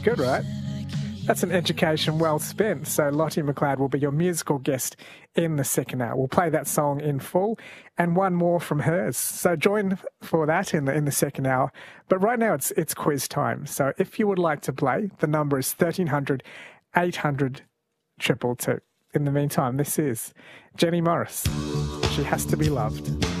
good, right? That's an education well spent. So Lottie McLeod will be your musical guest in the second hour. We'll play that song in full and one more from hers. So join for that in the second hour. But right now it's quiz time. So if you would like to play, the number is 1300 800 222. In the meantime, this is Jenny Morris. She Has to Be Loved.